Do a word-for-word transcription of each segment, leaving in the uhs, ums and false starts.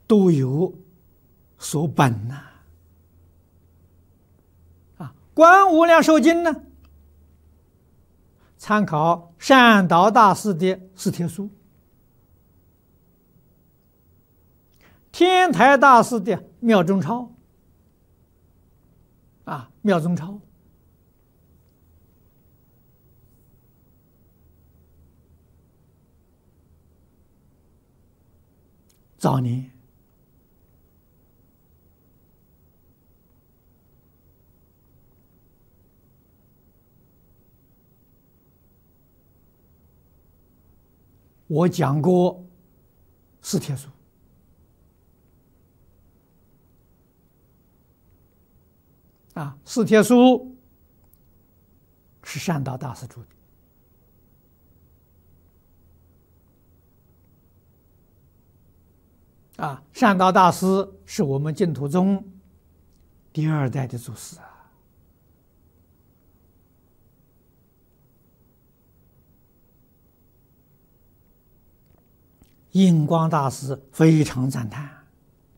都有所本呐。啊，观无量寿经呢，参考善导大师的四帖书，天台大师的妙中钞，啊，妙中钞。早年我讲过四帖书，啊，四帖书是善导大师著的。啊，善导大师是我们净土宗第二代的祖师啊。印光大师非常赞叹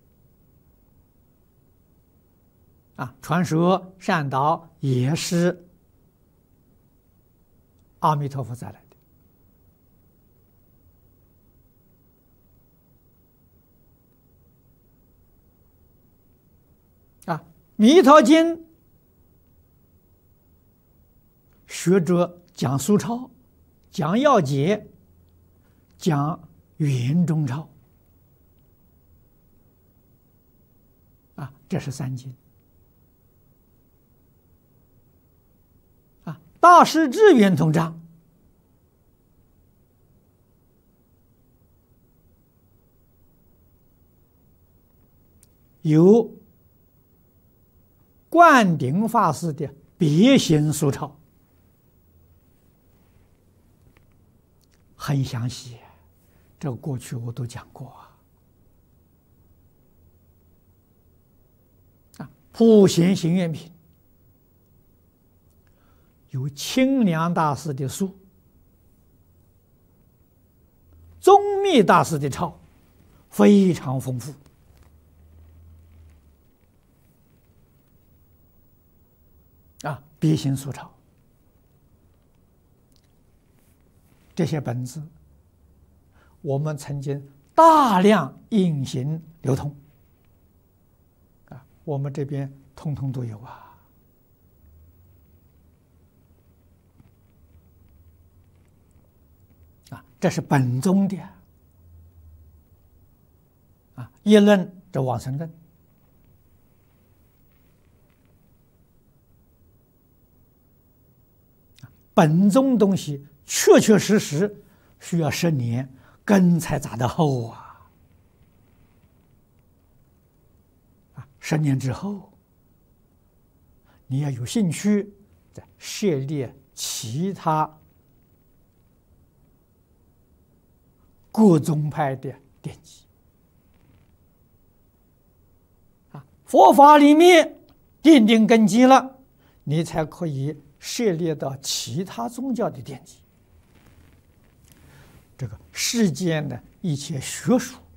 啊，传说善导也是阿弥陀佛再来的。啊，《弥陀经》学者讲疏钞，讲要解，讲圆中钞，啊，这是三经。啊，大师至圆通章有灌顶法师的别行疏钞，很详细，这个过去我都讲过啊。啊，普贤行愿品有清凉大师的书，宗密大师的钞，非常丰富。啊，别行疏钞这些本子，我们曾经大量印行流通，啊，我们这边通通都有啊。啊，这是本宗的啊，一论这往生论。本宗东西确确实实需要十年，根才扎得厚啊！啊，十年之后，你要有兴趣，再涉猎其他各宗派的典籍啊，佛法里面奠定根基了，你才可以涉猎到其他宗教的典籍。这个世间的一切学术